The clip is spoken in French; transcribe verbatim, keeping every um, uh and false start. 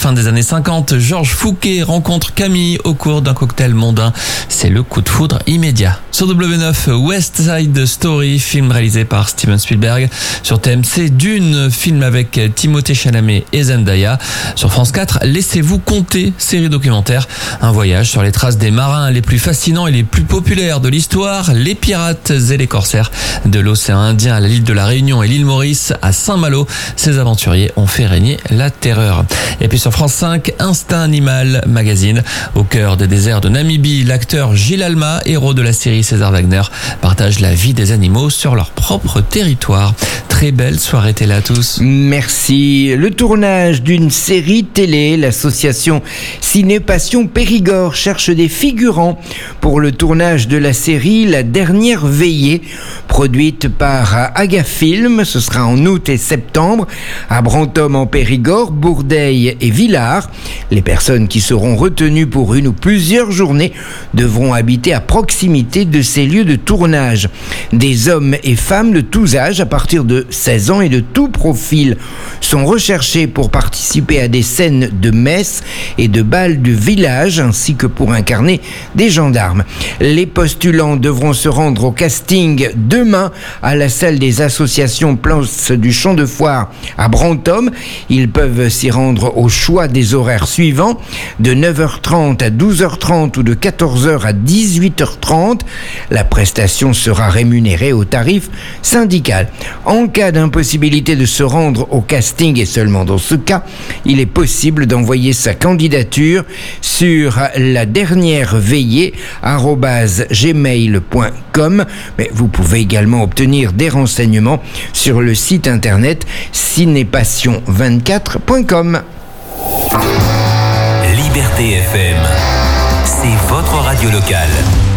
fin des années cinquante, Georges Fouquet rencontre Camille au cours d'un cocktail mondain. C'est le coup de foudre immédiat. Sur W neuf, West Side Story, film réalisé par Steven Spielberg. Sur T M C, Dune, film avec Timothée Chalamet et Zendaya. Sur France quatre, Laissez-vous compter, série documentaire. Un voyage sur les traces des marins les plus fascinants et les plus populaires de l'histoire, les pirates et les corsaires. De l'océan Indien à l'île de la Réunion et l'île Maurice à Saint-Malo, ces aventuriers ont fait régner la terreur. Et puis sur France cinq, Instinct Animal Magazine. Au cœur des déserts de Namibie, l'acteur Gilles Alma, héros de la série César Wagner, partage la vie des animaux sur leur propre territoire. Très belle soirée télé à tous. Merci. Le tournage d'une série télé, l'association Ciné Passion Périgord cherche des figurants pour le tournage de la série La Dernière Veillée, produite par Agafilm. Ce sera en août et septembre à Brantôme en Périgord, Bourdeil et Villars. Les personnes qui seront retenues pour une ou plusieurs journées devront habiter à proximité de ces lieux de tournage. Des hommes et femmes de tous âges, à partir de seize ans et de tout profil, sont recherchés pour participer à des scènes de messe et de bal du village, ainsi que pour incarner des gendarmes. Les postulants devront se rendre au casting demain à la salle des associations Place du Champ de Foire à Brantôme. Ils peuvent s'y rendre au choix des horaires suivants, de neuf heures trente à douze heures trente ou de quatorze heures à dix-huit heures trente. La prestation sera rémunérée au tarif syndical. En cas d'impossibilité de se rendre au casting, et seulement dans ce cas, il est possible d'envoyer sa candidature sur la dernière veillée arobase gmail point com. Mais vous pouvez également obtenir des renseignements sur le site internet ciné passion vingt-quatre point com. Liberté F M, c'est votre radio locale.